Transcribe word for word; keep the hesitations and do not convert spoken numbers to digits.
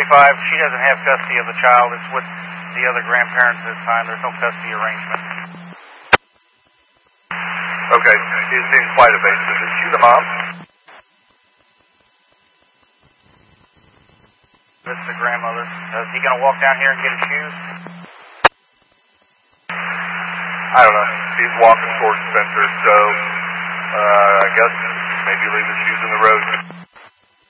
five. She doesn't have custody of the child. It's with the other grandparents this time. There's no custody arrangement. Okay, he seems quite evasive. Is she the mom? This is the grandmother. Uh, is he going to walk down here and get his shoes? I don't know. He's walking towards Spencer, so uh, I guess maybe leave his shoes in the road.